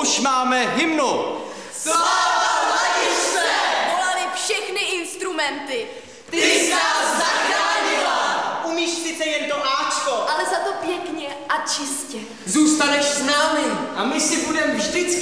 Už máme hymnu. Sláva Vladičce! Volali všechny instrumenty. Ty jsi nás zachránila! Umíš sice jen to Ačko. Ale za to pěkně a čistě. Zůstaneš s námi. A my si budeme vždycky